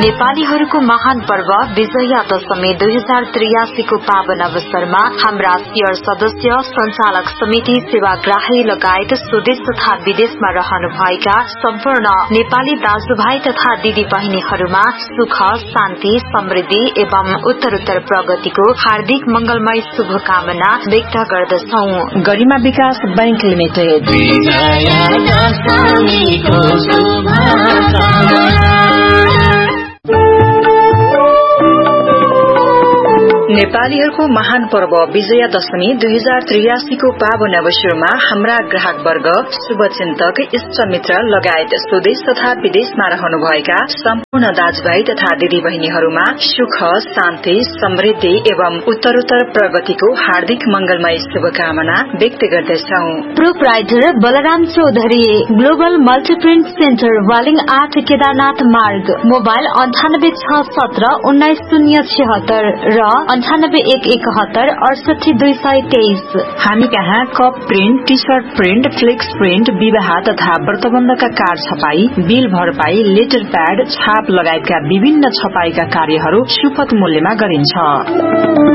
नेपालीहरूको महान पर्व विजया दशमी 2083 को पावन अवसरमा हाम्रा शेयर सदस्य, संचालक समिति, सेवाग्राही लगायत स्वदेश तथा विदेशमा रहनुभएका सम्पूर्ण नेपाली दाजुभाइ तथा दिदी बहिनीहरूमा सुख, शान्ति, समृद्धि एवं उत्तरोत्तर प्रगतिको हार्दिक मंगलमय शुभकामना व्यक्त गर्दछौं। गरिमा विकास बैंक लिमिटेड। नेपालीहरूको महान पर्व विजया दशमी 2083 को पावन अवसरमा हाम्रा ग्राहक वर्ग, शुभचिन्तक, इष्टमित्र लगायत स्वदेश तथा विदेशमा रहनुभएका सम्पूर्ण दाजुभाइ तथा दिदी बहिनीहरूमा सुख, शान्ति, समृद्धि एवं उत्तरोत्तर प्रगतिको हार्दिक मंगलमय शुभकामना व्यक्त गर्दछौं। Proprietor Balram Chaudhary, global मल्टीप्रिन्ट centre, Waling 8 Kedarnath मार्ग, मोबाइल 9861 1976 र 9811 68223। हामी कहाँ cup print, T shirt print, flex print, विवाह तथा व्रतबन्धका कार्ड छपाई, बिल भरपाई, लेटर प्याड, छाप लगायतका विभिन्न छपाईका कार्यहरू सुपथ मूल्यमा गरिन्छ।